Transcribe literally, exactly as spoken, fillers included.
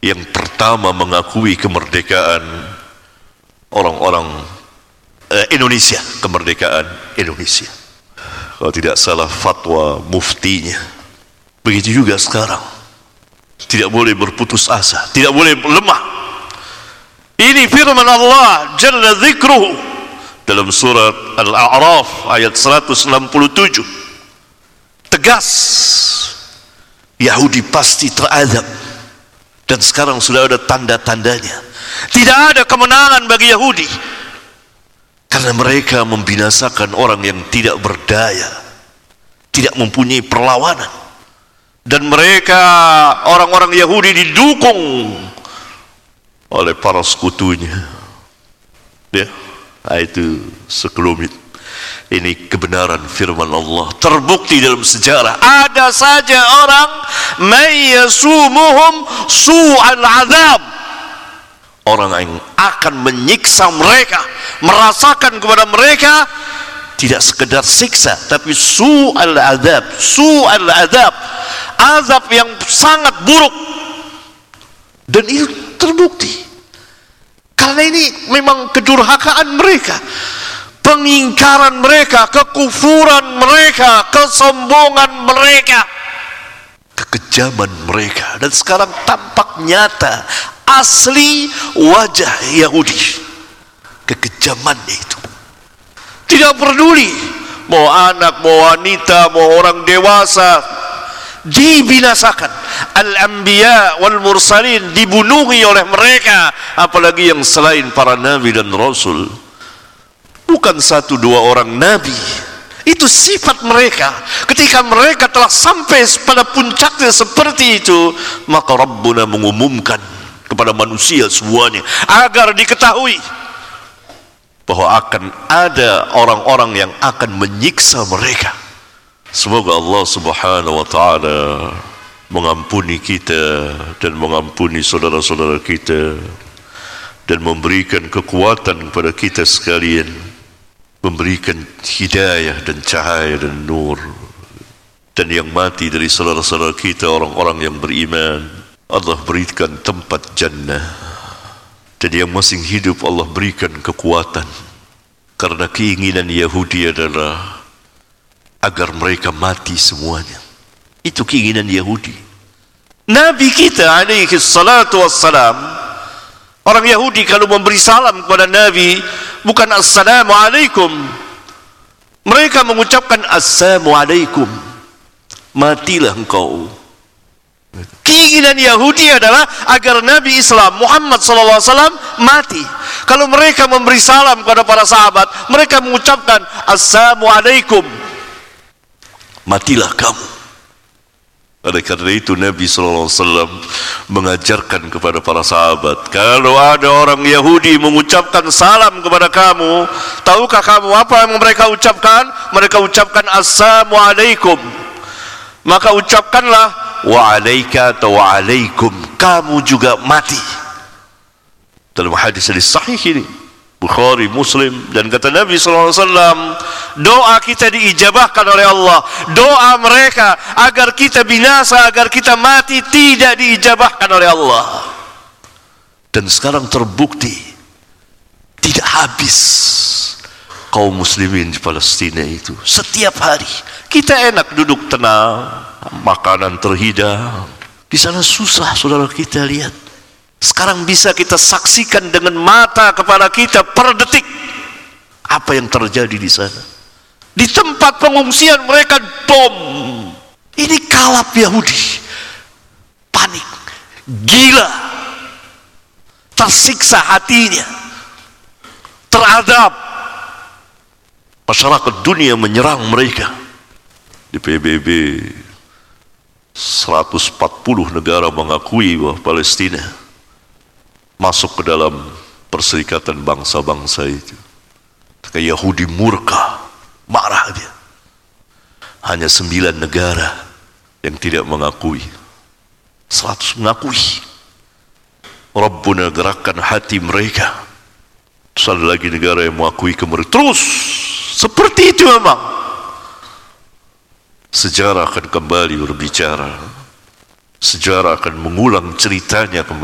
yang pertama mengakui kemerdekaan orang-orang eh, Indonesia, kemerdekaan Indonesia. Kalau tidak salah fatwa muftinya. Begitu juga sekarang. Tidak boleh berputus asa, tidak boleh lemah. Ini firman Allah Jalla Dzikruhu dalam surat Al-A'raf ayat seratus enam puluh tujuh. Tegas, Yahudi pasti terazab, dan sekarang sudah ada tanda-tandanya. Tidak ada kemenangan bagi Yahudi karena mereka membinasakan orang yang tidak berdaya, tidak mempunyai perlawanan, dan mereka orang-orang Yahudi didukung oleh para sekutunya. Ya, itu sekelumit. Ini kebenaran firman Allah, terbukti dalam sejarah. Ada saja orang mayyasumuhum su'al azab, orang yang akan menyiksa mereka, merasakan kepada mereka tidak sekedar siksa, tapi su'al azab, su'al azab, azab yang sangat buruk. Dan itu terbukti karena ini memang kedurhakaan mereka, pengingkaran mereka, kekufuran mereka, kesombongan mereka, kekejaman mereka. Dan sekarang tampak nyata asli wajah Yahudi, kekejamannya itu. Tidak peduli mau anak, mau wanita, mau orang dewasa, dibinasakan. Al-anbiya wal mursalin dibunuhi oleh mereka, apalagi yang selain para nabi dan rasul. Bukan satu dua orang nabi, itu sifat mereka. Ketika mereka telah sampai pada puncaknya seperti itu, maka Rabbuna mengumumkan kepada manusia semuanya agar diketahui bahwa akan ada orang-orang yang akan menyiksa mereka. Semoga Allah Subhanahu wa taala mengampuni kita dan mengampuni saudara-saudara kita, dan memberikan kekuatan kepada kita sekalian, memberikan hidayah dan cahaya dan nur. Dan yang mati dari saudara-saudara kita, orang-orang yang beriman, Allah berikan tempat jannah. Dan yang masih hidup Allah berikan kekuatan. Karena keinginan Yahudi adalah agar mereka mati semuanya. Itu keinginan Yahudi. Nabi kita alaihi salatu wassalam, orang Yahudi kalau memberi salam kepada Nabi bukan assalamualaikum, mereka mengucapkan assalamualaikum, matilah engkau. Keinginan Yahudi adalah agar Nabi Islam Muhammad sallallahu alaihi wasallam mati. Kalau mereka memberi salam kepada para sahabat, mereka mengucapkan assalamualaikum, matilah kamu. Oleh karena itu Nabi sallallahu alaihi wasallam mengajarkan kepada para sahabat, kalau ada orang Yahudi mengucapkan salam kepada kamu, tahukah kamu apa yang mereka ucapkan? Mereka ucapkan assalamualaikum. Maka ucapkanlah wa alaika atau wa alaikum, kamu juga mati. Dalam hadis hadis sahih ini Bukhari, Muslim, dan kata Nabi sallallahu alaihi wasallam, doa kita diijabahkan oleh Allah. Doa mereka agar kita binasa, agar kita mati, tidak diijabahkan oleh Allah. Dan sekarang terbukti tidak habis kaum muslimin di Palestina itu. Setiap hari kita enak duduk tenang, makanan terhidang. Di sana susah, saudara kita lihat. Sekarang bisa kita saksikan dengan mata kepala kita per detik apa yang terjadi di sana. Di tempat pengungsian mereka bom. Ini kalap Yahudi, panik, gila, tersiksa hatinya, teradab. Masyarakat dunia menyerang mereka. Di P B B seratus empat puluh negara mengakui bahwa Palestina masuk ke dalam perserikatan bangsa-bangsa itu. Kayak Yahudi murka, marah dia. Hanya sembilan negara yang tidak mengakui, seratus mengakui. Rabbuna gerakkan hati mereka. Terus ada lagi negara yang mengakui kemerdekaan. Terus seperti itu memang. Sejarah akan kembali berbicara. Sejarah akan mengulang ceritanya kembali.